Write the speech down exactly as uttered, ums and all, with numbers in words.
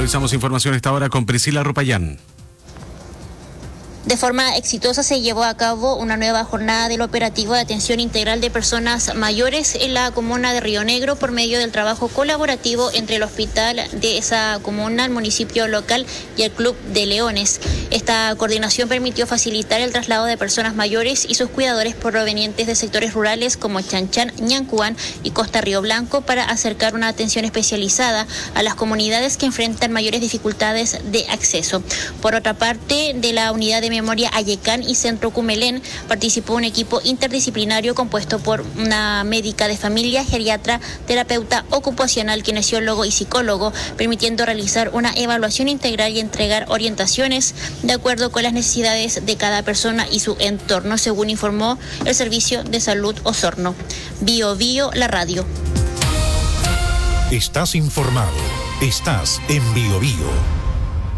Actualizamos información a esta hora con Priscila Rupayán. De forma exitosa se llevó a cabo una nueva jornada del operativo de atención integral de personas mayores en la comuna de Río Negro por medio del trabajo colaborativo entre el hospital de esa comuna, el municipio local y el Club de Leones. Esta coordinación permitió facilitar el traslado de personas mayores y sus cuidadores provenientes de sectores rurales como Chanchan, Ñancuán y Costa Río Blanco para acercar una atención especializada a las comunidades que enfrentan mayores dificultades de acceso. Por otra parte, de la unidad de Memoria Ayecán y Centro Cumelén participó un equipo interdisciplinario compuesto por una médica de familia, geriatra, terapeuta ocupacional, kinesiólogo y psicólogo, permitiendo realizar una evaluación integral y entregar orientaciones de acuerdo con las necesidades de cada persona y su entorno, según informó el Servicio de Salud Osorno. Bio Bio, la radio. Estás informado. Estás en Bio Bio.